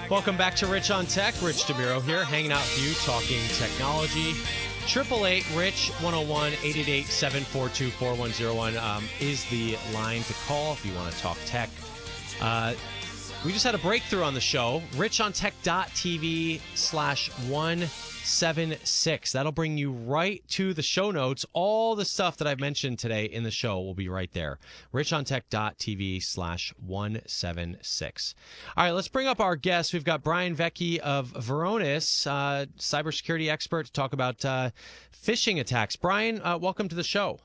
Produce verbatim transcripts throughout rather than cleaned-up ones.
Welcome back to Rich on Tech. Rich DeMiro here, hanging out with you, talking technology. Triple eight Rich one oh one eight eight eight seven four two four one zero one um, is the line to call if you want to talk tech. Uh, we just had a breakthrough on the show. richontech.tv slash one seven six. That'll bring you right to the show notes. All the stuff that I've mentioned today in the show will be right there. richontech.tv slash one seven six. All right, let's bring up our guest. We've got Brian Vecchi of Varonis, uh, cybersecurity expert, to talk about uh, phishing attacks. Brian, uh, welcome to the show.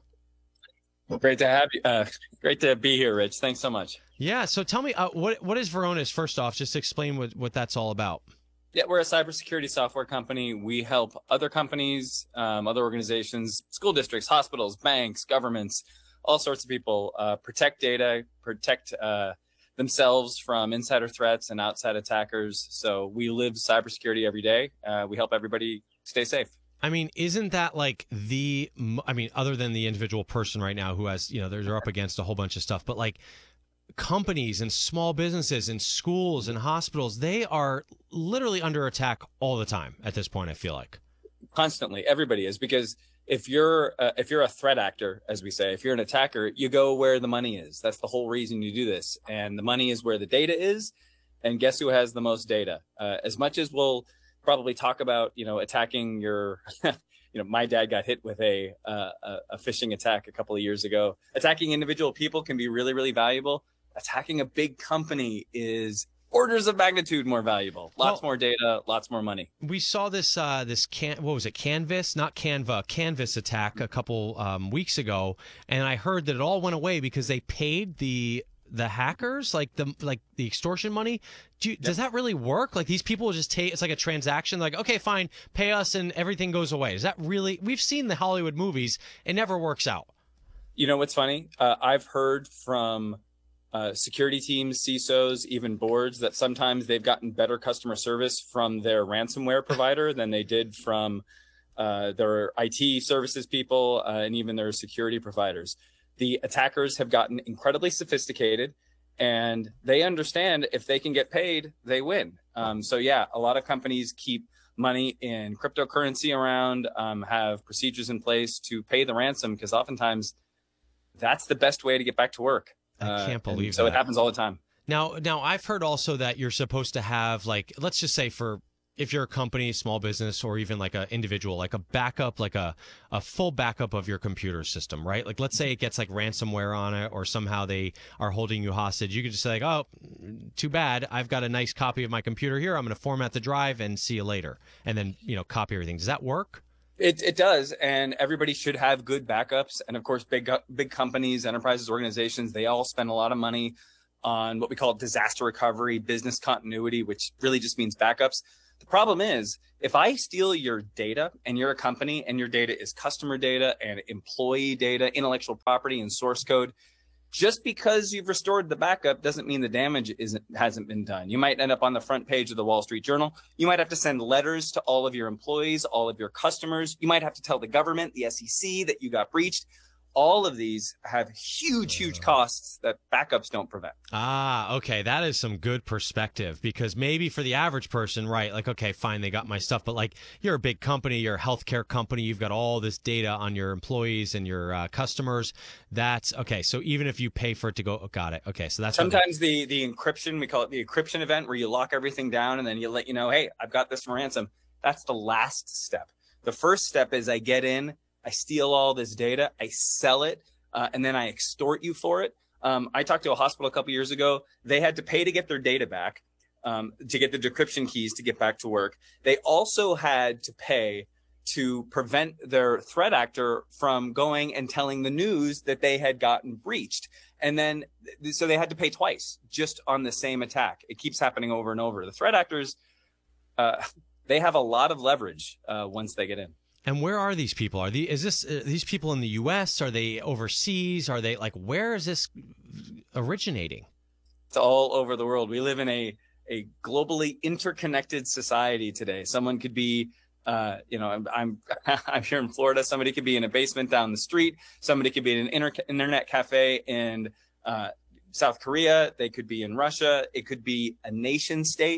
Well, great to have you. Uh, great to be here, Rich. Thanks so much. Yeah, so tell me, uh, what what is Varonis, first off? Just explain what, what that's all about. Yeah, we're a cybersecurity software company. We help other companies, um, other organizations, school districts, hospitals, banks, governments, all sorts of people uh, protect data, protect uh, themselves from insider threats and outside attackers. So we live cybersecurity every day. Uh, we help everybody stay safe. I mean, isn't that like the, I mean, other than the individual person right now who has, you know, they're, they're up against a whole bunch of stuff, but like companies and small businesses and schools and hospitals, they are literally under attack all the time at this point, I feel like. Constantly. Everybody is, because if you're uh, if you're a threat actor, as we say, if you're an attacker, you go where the money is. That's the whole reason you do this. And the money is where the data is. And guess who has the most data? Uh, as much as we'll probably talk about, you know, attacking your, you know, my dad got hit with a, uh, a phishing attack a couple of years ago. Attacking individual people can be really, really valuable. Attacking a big company is orders of magnitude more valuable. Lots well, more data, lots more money. We saw this, uh, this can, what was it, Canvas, not Canva, Canvas attack a couple um, weeks ago, and I heard that it all went away because they paid the the hackers, like the like the extortion money. Do you, yep. Does that really work? Like these people just take, it's like a transaction, like, okay, fine, pay us and everything goes away. Is that really, we've seen the Hollywood movies, it never works out. You know what's funny? Uh, I've heard from uh, security teams, C I S Os, even boards, that sometimes they've gotten better customer service from their ransomware provider than they did from uh, their I T services people uh, and even their security providers. The attackers have gotten incredibly sophisticated, and they understand if they can get paid, they win. Um, so yeah, a lot of companies keep money in cryptocurrency around, um, have procedures in place to pay the ransom, because oftentimes that's the best way to get back to work. I can't uh, believe so that. it happens all the time. Now, now I've heard also that you're supposed to have, like, let's just say for, if you're a company, small business, or even like an individual, like a backup, like a, a full backup of your computer system, right? Like, let's say it gets like ransomware on it, or somehow they are holding you hostage. You could just say like, oh, too bad. I've got a nice copy of my computer here. I'm going to format the drive and see you later. And then, you know, copy everything. Does that work? It it does, and everybody should have good backups. And of course, big big companies, enterprises, organizations, they all spend a lot of money on what we call disaster recovery, business continuity, which really just means backups. The problem is, if I steal your data, and you're a company and your data is customer data and employee data, intellectual property and source code, just because you've restored the backup doesn't mean the damage isn't hasn't been done. You might end up on the front page of the Wall Street Journal. You might have to send letters to all of your employees, all of your customers. You might have to tell the government, the S E C, that you got breached. All of these have huge, huge costs that backups don't prevent. Ah, okay. That is some good perspective, because maybe for the average person, right, like, okay, fine, they got my stuff, but like you're a big company, you're a healthcare company, you've got all this data on your employees and your uh, customers. That's okay. So even if you pay for it to go, oh, got it. Okay. So that's sometimes the, the encryption, we call it the encryption event, where you lock everything down and then you let you know, hey, I've got this from ransom. That's the last step. The first step is I get in, I steal all this data, I sell it, uh, and then I extort you for it. Um, I talked to a hospital a couple years ago. They had to pay to get their data back, um, to get the decryption keys to get back to work. They also had to pay to prevent their threat actor from going and telling the news that they had gotten breached. And then, so they had to pay twice just on the same attack. It keeps happening over and over. The threat actors, uh, they have a lot of leverage uh, once they get in. And where are these people? Are the is this uh, these people in the U S? Are they overseas? Are they like, where is this originating? It's all over the world. We live in a a globally interconnected society today. Someone could be, uh, you know, I'm I'm, I'm here in Florida. Somebody could be in a basement down the street. Somebody could be in an inter- internet cafe in uh, South Korea. They could be in Russia. It could be a nation state.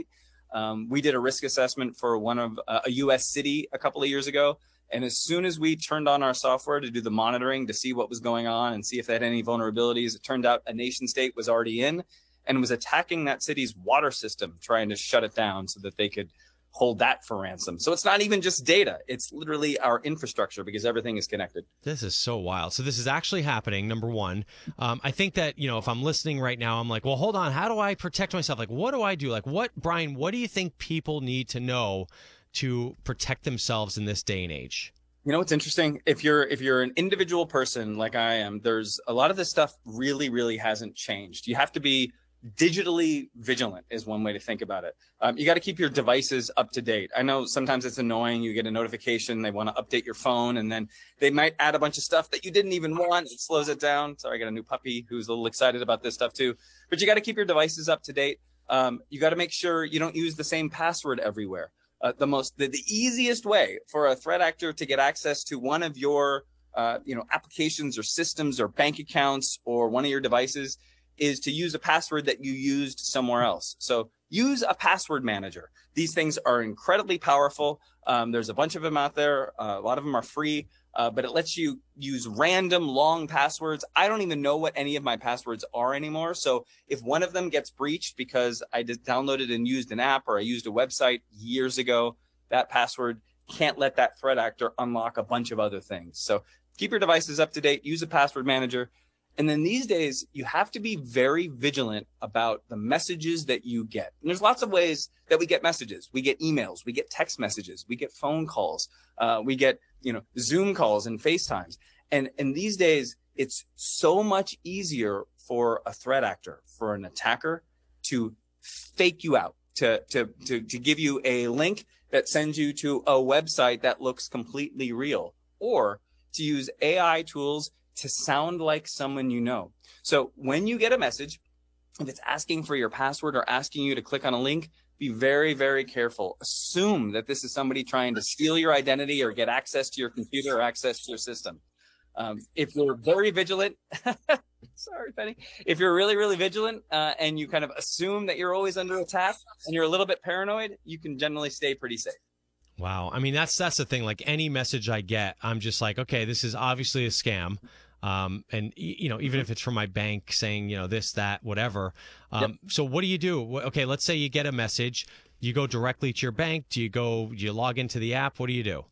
Um, we did a risk assessment for one of uh, a U S city a couple of years ago. And as soon as we turned on our software to do the monitoring to see what was going on and see if they had any vulnerabilities, it turned out a nation state was already in and was attacking that city's water system, trying to shut it down so that they could hold that for ransom. So it's not even just data. It's literally our infrastructure because everything is connected. This is so wild. So this is actually happening, number one. Um, I think that, you know, if I'm listening right now, I'm like, well, hold on. How do I protect myself? Like, what do I do? Like, what, Brian, what do you think people need to know to protect themselves in this day and age? You know what's interesting? If you're if you're an individual person like I am, there's a lot of this stuff really, really hasn't changed. You have to be digitally vigilant is one way to think about it. Um, you got to keep your devices up to date. I know sometimes it's annoying. You get a notification. They want to update your phone and then they might add a bunch of stuff that you didn't even want. It slows it down. Sorry, I got a new puppy who's a little excited about this stuff too. But you got to keep your devices up to date. Um, you got to make sure you don't use the same password everywhere. Uh, the most, the, the easiest way for a threat actor to get access to one of your, uh, you know, applications or systems or bank accounts or one of your devices is to use a password that you used somewhere else. So use a password manager. These things are incredibly powerful. Um, there's a bunch of them out there. Uh, a lot of them are free, uh, but it lets you use random long passwords. I don't even know what any of my passwords are anymore. So if one of them gets breached because I just downloaded and used an app or I used a website years ago, that password can't let that threat actor unlock a bunch of other things. So keep your devices up to date, use a password manager. And then these days, you have to be very vigilant about the messages that you get. And there's lots of ways that we get messages. We get emails, we get text messages, we get phone calls, uh, we get, you know, Zoom calls and FaceTimes. And, and these days, it's so much easier for a threat actor, for an attacker to fake you out, to, to, to, to give you a link that sends you to a website that looks completely real, or to use A I tools to sound like someone you know. So when you get a message, if it's asking for your password or asking you to click on a link, be very, very careful. Assume that this is somebody trying to steal your identity or get access to your computer or access to your system. Um, if you're very vigilant, sorry, Penny, if you're really, really vigilant uh, and you kind of assume that you're always under attack and you're a little bit paranoid, you can generally stay pretty safe. Wow. I mean, that's that's the thing. Like any message I get, I'm just like, okay, this is obviously a scam. Um, and, you know, even if it's from my bank saying, you know, this, that, whatever. Um, yep. So what do you do? Okay, let's say you get a message. You go directly to your bank. Do you go, do you log into the app? What do you do?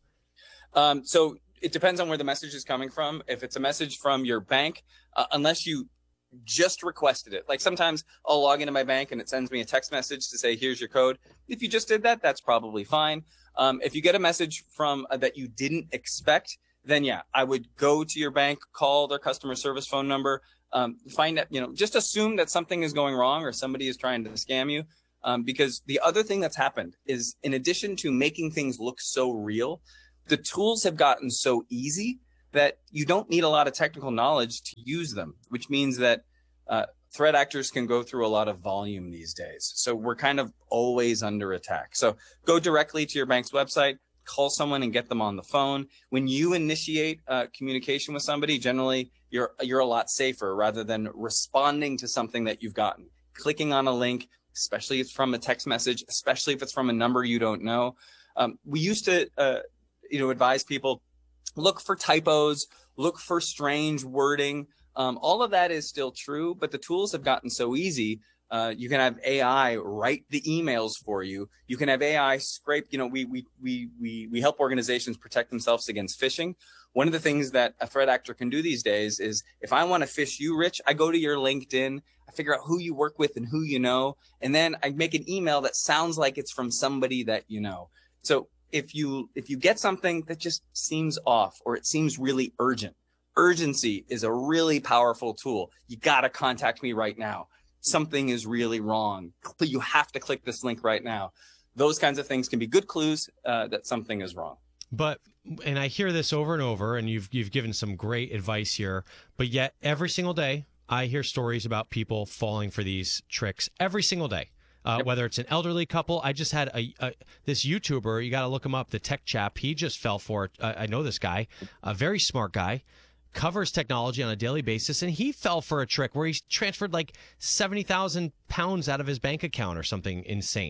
Um, so it depends on where the message is coming from. If it's a message from your bank, uh, unless you just requested it. Like sometimes I'll log into my bank and it sends me a text message to say, here's your code. If you just did that, that's probably fine. Um, if you get a message from uh, that you didn't expect, then yeah, I would go to your bank, call their customer service phone number, um, find out, you know, just assume that something is going wrong or somebody is trying to scam you. Um, because the other thing that's happened is in addition to making things look so real, the tools have gotten so easy that you don't need a lot of technical knowledge to use them, which means that uh, threat actors can go through a lot of volume these days. So we're kind of always under attack. So go directly to your bank's website, call someone and get them on the phone. When you initiate uh, communication with somebody, generally you're you're a lot safer rather than responding to something that you've gotten. Clicking on a link, especially if it's from a text message, especially if it's from a number you don't know. Um, we used to, uh, you know, advise people, look for typos, look for strange wording. Um, all of that is still true, but the tools have gotten so easy. Uh, you can have A I write the emails for you. You can have A I scrape, you know, we, we, we, we, we help organizations protect themselves against phishing. One of the things that a threat actor can do these days is if I want to phish you, Rich, I go to your LinkedIn, I figure out who you work with and who you know, and then I make an email that sounds like it's from somebody that you know. So if you, if you get something that just seems off or it seems really urgent, urgency is a really powerful tool. You got to contact me right now. Something is really wrong. You have to click this link right now. Those kinds of things can be good clues uh, that something is wrong. But, and I hear this over and over, and you've you've given some great advice here, but yet every single day I hear stories about people falling for these tricks every single day. Uh, yep. Whether it's an elderly couple, I just had a, a this YouTuber, you got to look him up, the Tech Chap. He just fell for it. Uh, I know this guy, a very smart guy. Covers technology on a daily basis, and he fell for a trick where he transferred like seventy thousand pounds out of his bank account or something insane.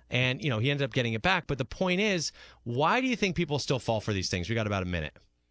And, you know, he ended up getting it back. But the point is, why do you think people still fall for these things? We got about a minute.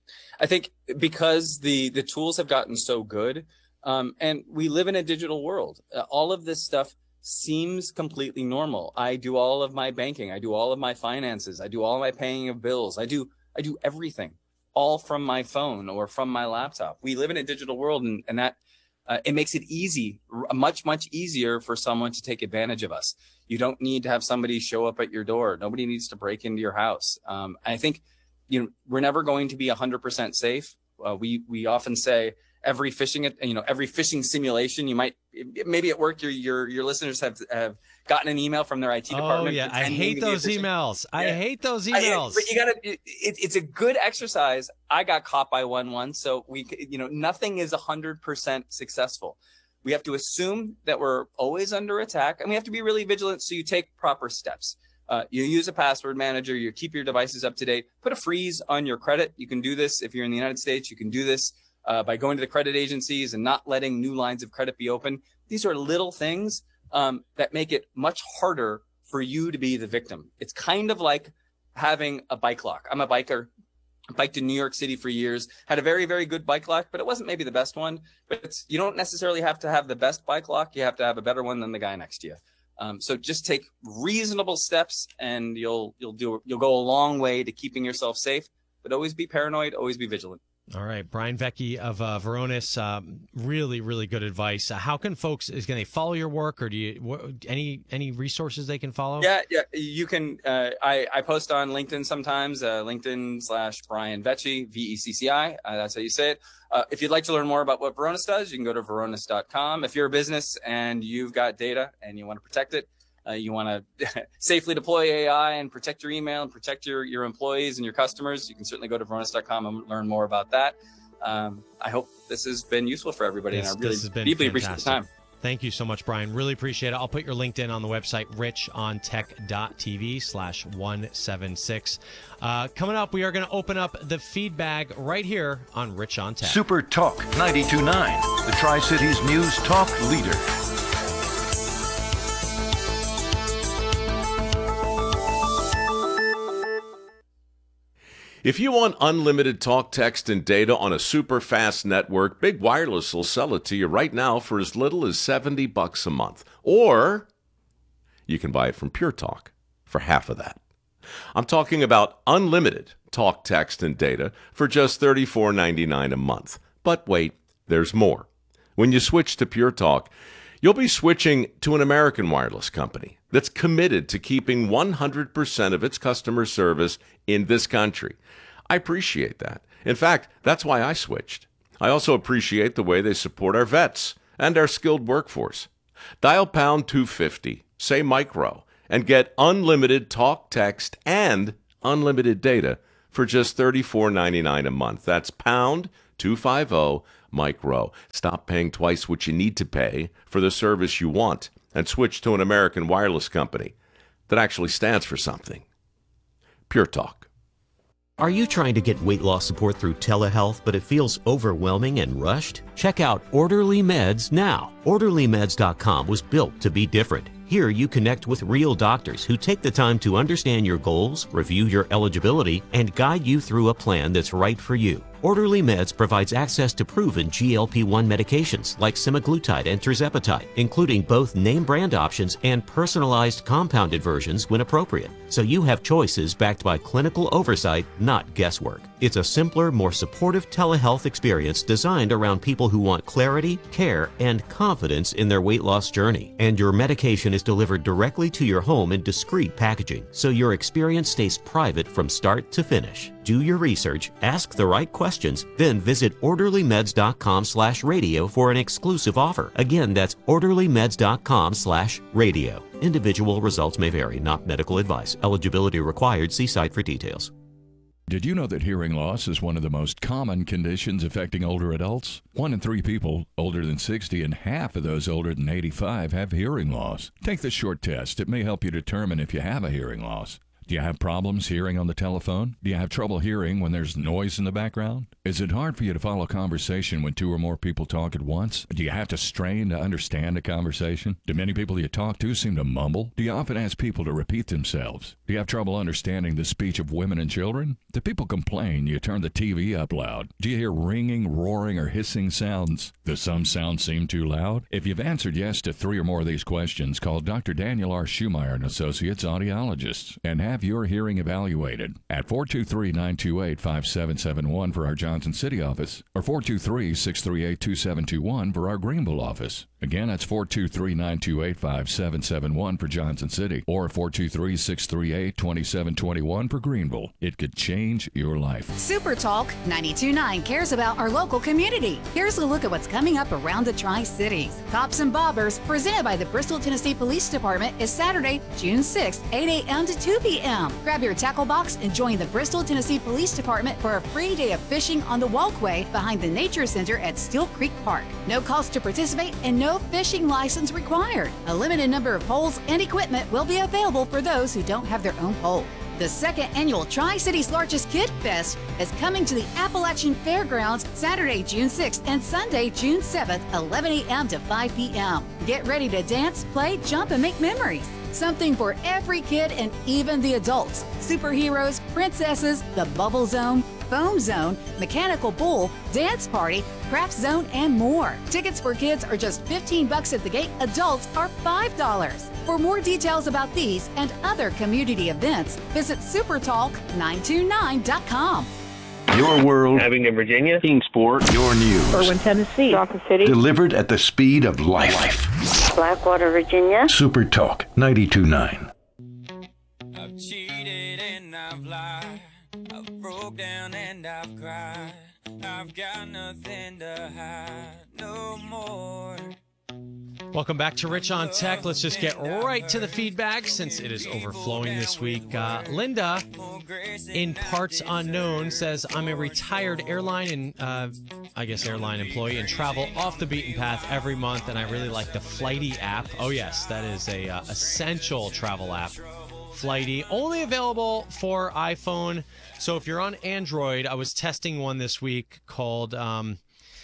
I think because the, the tools have gotten so good, um, and we live in a digital world. Uh, all of this stuff seems completely normal. I do all of my banking. I do all of my finances. I do all of my paying of bills. I do I do everything, all from my phone or from my laptop. We live in a digital world, and, and that uh, it makes it easy, much, much easier for someone to take advantage of us. You don't need to have somebody show up at your door. Nobody needs to break into your house. Um, I think, you know, we're never going to be one hundred percent safe. Uh, we we often say every phishing, you know, every phishing simulation, you might, maybe at work, your your your listeners have have gotten an email from their I T department. Oh yeah, I hate those emails. Yeah. I hate those emails. I, but you gotta, it, it's a good exercise. I got caught by one once, so we, you know, nothing is a hundred percent successful. We have to assume that we're always under attack, and we have to be really vigilant. So you take proper steps. Uh, you use a password manager. You keep your devices up to date. Put a freeze on your credit. You can do this if you're in the United States. You can do this uh, by going to the credit agencies and not letting new lines of credit be open. These are little things um, that make it much harder for you to be the victim. It's kind of like having a bike lock. I'm a biker. I biked in New York City for years, had a very, very good bike lock, but it wasn't maybe the best one. But it's, you don't necessarily have to have the best bike lock. You have to have a better one than the guy next to you. Um, so just take reasonable steps, and you'll you'll do you'll go a long way to keeping yourself safe. But always be paranoid, always be vigilant. All right, Brian Vecchi of uh, Varonis, um, really, really good advice. Uh, how can folks, is can they follow your work, or do you wh- any any resources they can follow? Yeah, yeah, you can. Uh, I I post on LinkedIn sometimes. Uh, LinkedIn slash Brian Vecchi, V E C C I. Uh, that's how you say it. Uh, if you'd like to learn more about what Varonis does, you can go to varonis dot com. If you're a business and you've got data and you want to protect it, uh, you want to safely deploy A I and protect your email and protect your, your employees and your customers, you can certainly go to varonis dot com and learn more about that. Um, I hope this has been useful for everybody, this, and I really deeply appreciate the time. Thank you so much, Brian. Really appreciate it. I'll put your LinkedIn on the website, richontech.tv slash 176. Uh, coming up, we are going to open up the feed bag right here on Rich on Tech. Super Talk ninety-two point nine, the Tri-Cities News Talk leader. If you want unlimited talk, text, and data on a super fast network, Big Wireless will sell it to you right now for as little as seventy bucks a month. Or you can buy it from Pure Talk for half of that. I'm talking about unlimited talk, text, and data for just thirty-four ninety-nine a month. But wait, there's more. When you switch to Pure Talk, you'll be switching to an American wireless company that's committed to keeping one hundred percent of its customer service in this country. I appreciate that. In fact, that's why I switched. I also appreciate the way they support our vets and our skilled workforce. Dial pound two fifty, say micro, and get unlimited talk, text, and unlimited data for just thirty-four ninety-nine a month. That's pound two fifty, micro. Stop paying twice what you need to pay for the service you want and switch to an American wireless company that actually stands for something. Pure Talk. Are you trying to get weight loss support through telehealth, but it feels overwhelming and rushed? Check out Orderly Meds now. orderly meds dot com was built to be different. Here you connect with real doctors who take the time to understand your goals, review your eligibility, and guide you through a plan that's right for you. Orderly Meds provides access to proven G L P one medications like semaglutide and tirzepatide, including both name brand options and personalized compounded versions when appropriate. So you have choices backed by clinical oversight, not guesswork. It's a simpler, more supportive telehealth experience designed around people who want clarity, care, and confidence in their weight loss journey. And your medication is delivered directly to your home in discreet packaging, so your experience stays private from start to finish. Do your research, ask the right questions, then visit orderly meds dot com slash radio for an exclusive offer. Again, that's orderly meds dot com slash radio. Individual results may vary, not medical advice. Eligibility required. See site for details. Did you know that hearing loss is one of the most common conditions affecting older adults? One in three people older than sixty and half of those older than eighty-five have hearing loss. Take this short test. It may help you determine if you have a hearing loss. Do you have problems hearing on the telephone? Do you have trouble hearing when there's noise in the background? Is it hard for you to follow a conversation when two or more people talk at once? Do you have to strain to understand a conversation? Do many people you talk to seem to mumble? Do you often ask people to repeat themselves? Do you have trouble understanding the speech of women and children? Do people complain you turn the T V up loud? Do you hear ringing, roaring, or hissing sounds? Does some sound seem too loud? If you've answered yes to three or more of these questions, call Doctor Daniel R. Schumeyer and Associates Audiologists and have your hearing evaluated at four two three, nine two eight, five seven seven one for our Johnson City office or four two three, six three eight, two seven two one for our Greenville office. Again, that's four two three, nine two eight, five seven seven one for Johnson City or four two three, six three eight, two seven two one for Greenville. It could change your life. Super Talk ninety-two point nine cares about our local community. Here's a look at what's coming up around the Tri-Cities. Cops and Bobbers, presented by the Bristol, Tennessee Police Department, is Saturday, June sixth, eight a.m. to two p.m. Grab your tackle box and join the Bristol, Tennessee Police Department for a free day of fishing on the walkway behind the Nature Center at Steel Creek Park. No cost to participate and no fishing license required. A limited number of poles and equipment will be available for those who don't have their own pole. The second annual Tri-Cities Largest Kid Fest is coming to the Appalachian Fairgrounds Saturday, June sixth and Sunday, June seventh, eleven a.m. to five p.m. Get ready to dance, play, jump, and make memories. Something for every kid and even the adults. Superheroes, princesses, the Bubble Zone, Foam Zone, Mechanical Bull, Dance Party, Craft Zone, and more. Tickets for kids are just fifteen bucks at the gate. Adults are five dollars. For more details about these and other community events, visit super talk nine two nine dot com. Your world, Abingdon, Virginia. Kingsport, your news. Irwin, Tennessee. Johnson City. Delivered at the speed of life. Blackwater, Virginia. Super Talk ninety-two point nine. I've cheated and I've lied. I've broke down and I've cried. I've got nothing to hide no more. Welcome back to Rich on Tech. Let's just get right to the feedback since it is overflowing this week. Uh, Linda, in parts unknown, says, I'm a retired airline and uh, I guess airline employee and travel off the beaten path every month, and I really like the Flighty app. Oh yes, that is a uh, essential travel app. Flighty, only available for iPhone. So if you're on Android, I was testing one this week called um,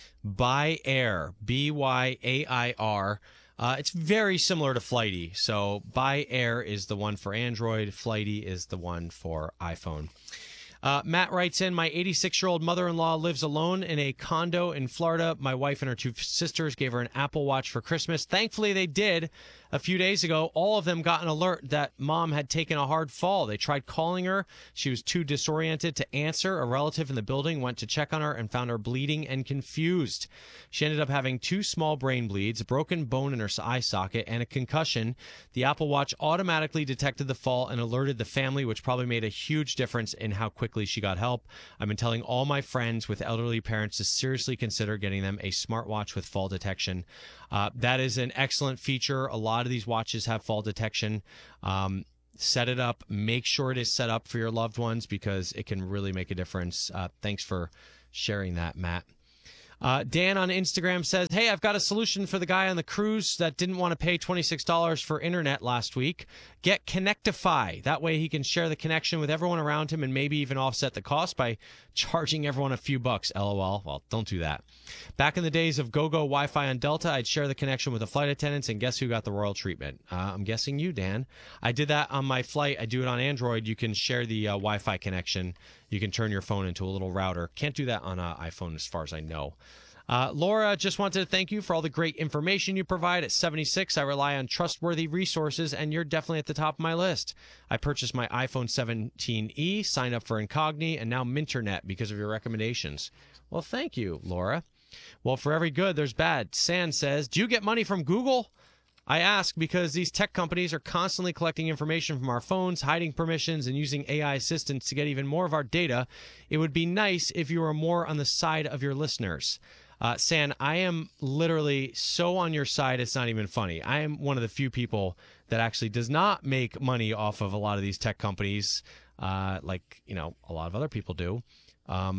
By Air, B Y A I R. Uh, it's very similar to Flighty. So By Air is the one for Android. Flighty is the one for iPhone. Uh, Matt writes in, my eighty-six-year-old mother-in-law lives alone in a condo in Florida. My wife and her two sisters gave her an Apple Watch for Christmas. Thankfully, they did. A few days ago, all of them got an alert that mom had taken a hard fall. They tried calling her. She was too disoriented to answer. A relative in the building went to check on her and found her bleeding and confused. She ended up having two small brain bleeds, a broken bone in her eye socket, and a concussion. The Apple Watch automatically detected the fall and alerted the family, which probably made a huge difference in how quickly she got help. I've been telling all my friends with elderly parents to seriously consider getting them a smartwatch with fall detection. Uh, that is an excellent feature. A lot of these watches have fall detection. Um, set it up. Make sure it is set up for your loved ones because it can really make a difference. Uh, thanks for sharing that, Matt. Uh, Dan on Instagram says, hey, I've got a solution for the guy on the cruise that didn't want to pay twenty-six dollars for internet last week. Get Connectify. That way he can share the connection with everyone around him and maybe even offset the cost by charging everyone a few bucks. LOL. Well, don't do that. Back in the days of GoGo Wi-Fi on Delta, I'd share the connection with the flight attendants, and guess who got the royal treatment? Uh, I'm guessing you, Dan. I did that on my flight. I do it on Android. You can share the uh, Wi-Fi connection. You can turn your phone into a little router. Can't do that on an iPhone as far as I know. Uh, Laura, just wanted to thank you for all the great information you provide. At seventy-six, I rely on trustworthy resources, and you're definitely at the top of my list. I purchased my iPhone seventeen E, signed up for Incogni, and now Minternet because of your recommendations. Well, thank you, Laura. Well, for every good, there's bad. San says, do you get money from Google? I ask because these tech companies are constantly collecting information from our phones, hiding permissions, and using A I assistants to get even more of our data. It would be nice if you were more on the side of your listeners. Uh, San, I am literally so on your side, it's not even funny. I am one of the few people that actually does not make money off of a lot of these tech companies, uh, like, you know, a lot of other people do. Um,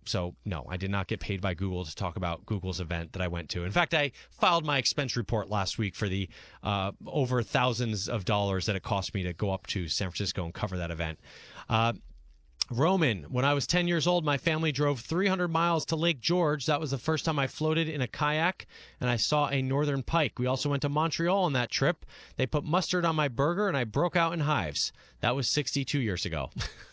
so no, I did not get paid by Google to talk about Google's event that I went to. In fact, I filed my expense report last week for the uh, over thousands of dollars that it cost me to go up to San Francisco and cover that event. Uh, Roman, when I was ten years old, my family drove three hundred miles to Lake George. That was the first time I floated in a kayak, and I saw a northern pike. We also went to Montreal on that trip. They put mustard on my burger, and I broke out in hives. That was sixty-two years ago.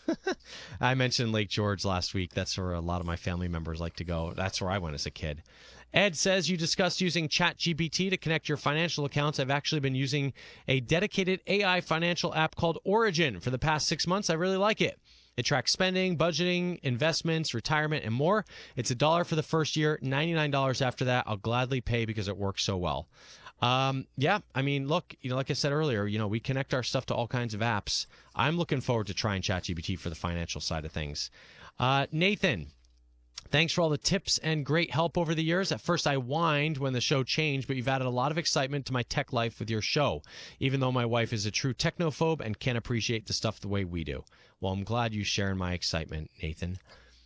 I mentioned Lake George last week. That's where a lot of my family members like to go. That's where I went as a kid. Ed says you discussed using ChatGPT to connect your financial accounts. I've actually been using a dedicated A I financial app called Origin for the past six months. I really like it. It tracks spending, budgeting, investments, retirement, and more. It's a dollar for the first year, ninety-nine dollars after that. I'll gladly pay because it works so well. Um, yeah, I mean, look, you know, like I said earlier, you know, we connect our stuff to all kinds of apps. I'm looking forward to trying ChatGPT for the financial side of things. Uh, Nathan, thanks for all the tips and great help over the years. At first, I whined when the show changed, but you've added a lot of excitement to my tech life with your show, even though my wife is a true technophobe and can't appreciate the stuff the way we do. Well, I'm glad you share my excitement, Nathan.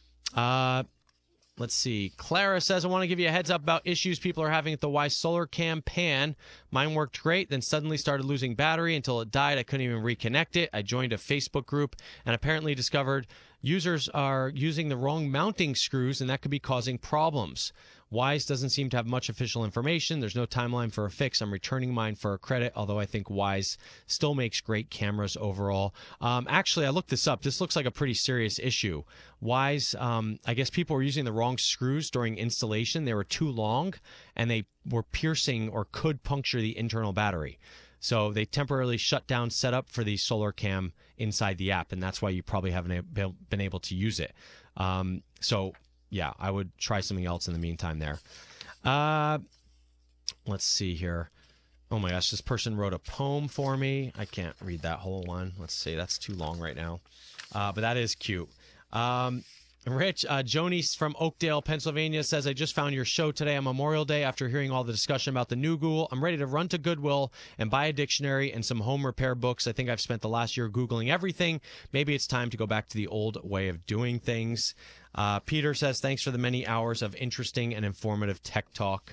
Uh, let's see. Clara says, I want to give you a heads up about issues people are having at the Wyze Solar Cam Pan. Mine worked great, then suddenly started losing battery until it died. I couldn't even reconnect it. I joined a Facebook group and apparently discovered users are using the wrong mounting screws, and that could be causing problems. Wyze doesn't seem to have much official information. There's no timeline for a fix. I'm returning mine for a credit, although I think Wyze still makes great cameras overall. Um, actually, I looked this up. This looks like a pretty serious issue. Wyze, um, I guess people were using the wrong screws during installation. They were too long, and they were piercing or could puncture the internal battery. So they temporarily shut down setup for the Solar Cam inside the app, and that's why you probably haven't been able to use it. Um, so, yeah, I would try something else in the meantime there. Uh, let's see here. Oh, my gosh, this person wrote a poem for me. I can't read that whole one. Let's see. That's too long right now. Uh, but that is cute. Um, Rich, uh, Joni from Oakdale, Pennsylvania says, I just found your show today on Memorial Day after hearing all the discussion about the new Google. I'm ready to run to Goodwill and buy a dictionary and some home repair books. I think I've spent the last year Googling everything. Maybe it's time to go back to the old way of doing things. Uh, Peter says, thanks for the many hours of interesting and informative tech talk.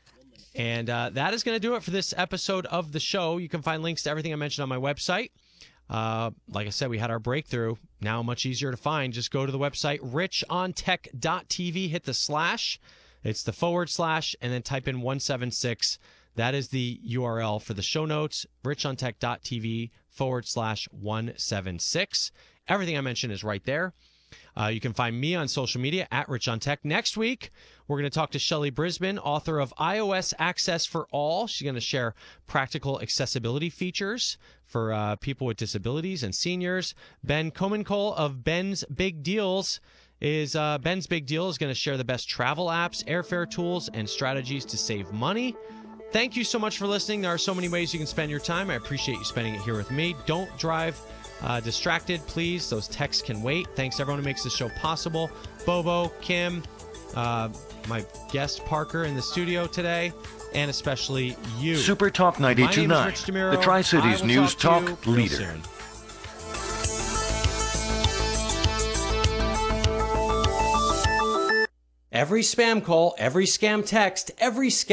And uh, that is going to do it for this episode of the show. You can find links to everything I mentioned on my website. Uh, like I said, we had our breakthrough. Now much easier to find. Just go to the website, rich on tech dot t v, hit the slash. It's the forward slash, and then type in one seven six. That is the U R L for the show notes, rich on tech dot t v forward slash one seven six. Everything I mentioned is right there. Uh, you can find me on social media at RichOnTech. Next week, we're going to talk to Shelley Brisbane, author of iOS Access for All. She's going to share practical accessibility features for uh, people with disabilities and seniors. Ben Comencole of Ben's Big Deals is uh, Ben's Big Deal is going to share the best travel apps, airfare tools, and strategies to save money. Thank you so much for listening. There are so many ways you can spend your time. I appreciate you spending it here with me. Don't drive Uh, distracted, please. Those texts can wait. Thanks everyone who makes this show possible. Bobo, Kim, uh, my guest Parker in the studio today, and especially you. Super Talk ninety-two point nine, the Tri-Cities News Talk, talk leader. Every spam call, every scam text, every scam